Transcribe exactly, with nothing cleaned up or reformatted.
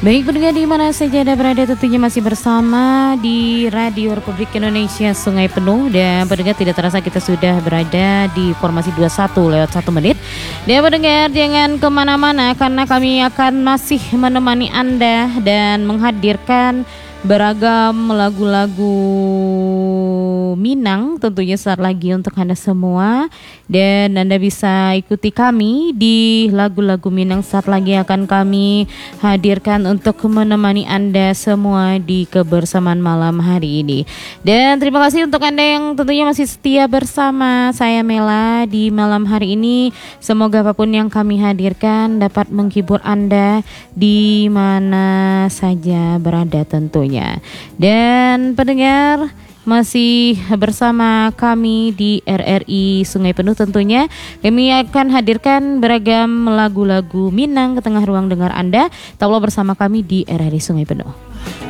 Baik pendengar di mana saja Anda berada, tentunya masih bersama di Radio Republik Indonesia Sungai Penuh. Dan pendengar, tidak terasa kita sudah berada di formasi dua puluh satu lewat satu menit. Dan pendengar, jangan kemana-mana karena kami akan masih menemani Anda dan menghadirkan beragam lagu-lagu Minang tentunya saat lagi untuk Anda semua. Dan Anda bisa ikuti kami di lagu-lagu Minang saat lagi akan kami hadirkan untuk menemani Anda semua di kebersamaan malam hari ini. Dan terima kasih untuk Anda yang tentunya masih setia bersama saya Mela di malam hari ini. Semoga apapun yang kami hadirkan dapat menghibur Anda di mana saja berada tentunya. Dan pendengar, masih bersama kami di R R I Sungai Penuh tentunya. Kami akan hadirkan beragam lagu-lagu Minang ke tengah ruang dengar Anda. Tetaplah bersama kami di R R I Sungai Penuh.